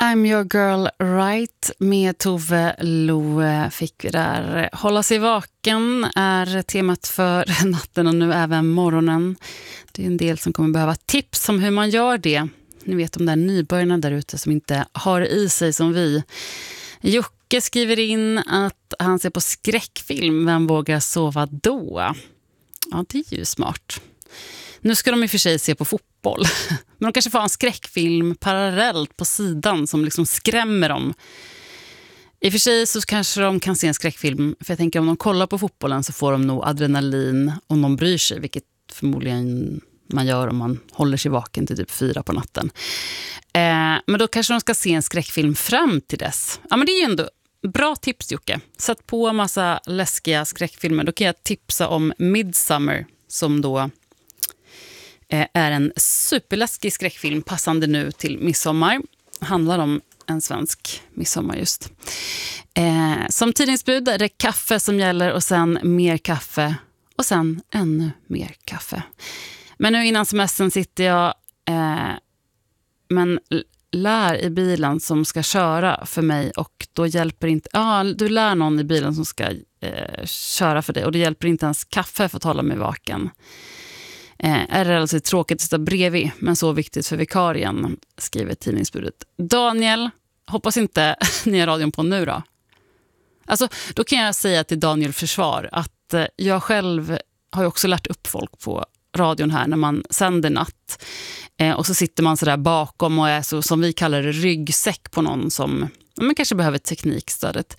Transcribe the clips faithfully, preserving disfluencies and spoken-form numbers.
I'm your girl right med Tove Lo fick vi där. Hålla sig vaken är temat för natten och nu även morgonen. Det är en del som kommer behöva tips om hur man gör det. Ni vet de där nybörjarna där ute som inte har i sig som vi. Jocke skriver in att han ser på skräckfilm. Vem vågar sova då? Ja, det är ju smart. Nu ska de i och för sig se på fotboll. Men de kanske får en skräckfilm parallellt på sidan som liksom skrämmer dem. I och för sig så kanske de kan se en skräckfilm. För jag tänker om de kollar på fotbollen så får de nog adrenalin om de bryr sig. Vilket förmodligen man gör om man håller sig vaken till typ fyra på natten. Eh, men då kanske de ska se en skräckfilm fram till dess. Ja, men det är ju ändå bra tips, Jocke. Satt på en massa läskiga skräckfilmer. Då kan jag tipsa om Midsommar som då är en superläskig skräckfilm passande nu till midsommar. Handlar om en svensk midsommar just. Eh, som tidningsbud är det kaffe som gäller och sen mer kaffe och sen ännu mer kaffe. Men nu innan semestern sitter jag eh, men lär i bilen som ska köra för mig och då hjälper inte, ja du lär någon i bilen som ska eh, köra för dig och det hjälper inte ens kaffe för att hålla mig vaken. Eh, är det alltså tråkigt att sitta bredvid men så viktigt för vikarien, skriver tidningsbudet. Daniel, hoppas inte ni har radion på nu då. Alltså, då kan jag säga till Daniel försvar att eh, jag själv har ju också lärt upp folk på radion här när man sänder natt. Eh, och så sitter man så där bakom och är så som vi kallar det ryggsäck på någon som man kanske behöver teknikstödet.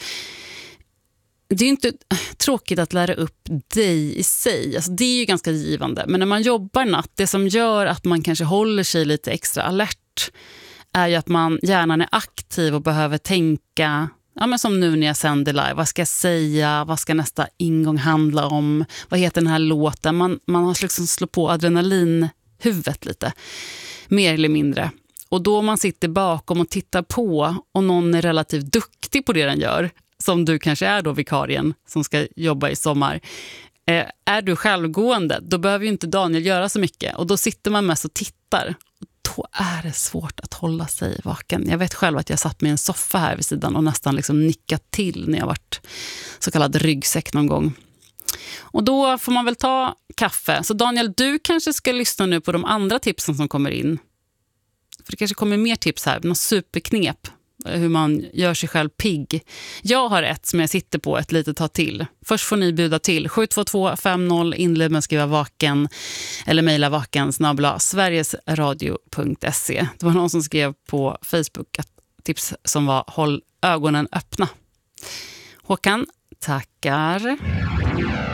Det är ju inte tråkigt att lära upp dig i sig. Alltså det är ju ganska givande. Men när man jobbar natt, det som gör att man kanske håller sig lite extra alert är ju att man hjärnan är aktiv och behöver tänka, ja men som nu när jag sänder live, vad ska jag säga, vad ska nästa ingång handla om, vad heter den här låten? Man, man har liksom slå på adrenalinhuvudet lite, mer eller mindre. Och då man sitter bakom och tittar på och någon är relativt duktig på det den gör, som du kanske är då vikarien som ska jobba i sommar. Eh, är du självgående, då behöver ju inte Daniel göra så mycket. Och då sitter man mest och tittar. Och då är det svårt att hålla sig vaken. Jag vet själv att jag satt med en soffa här vid sidan och nästan liksom nickat till när jag varit så kallad ryggsäck någon gång. Och då får man väl ta kaffe. Så Daniel, du kanske ska lyssna nu på de andra tipsen som kommer in. För det kanske kommer mer tips här. Någon superknep. Hur man gör sig själv pigg. Jag har ett som jag sitter på ett litet tag till. Först får ni bjuda till sju två två fem noll, inled med att skriva vaken eller mejla vaken snabel-a sverigesradio punkt se. Det var någon som skrev på Facebook ett tips som var håll ögonen öppna. Håkan, tackar.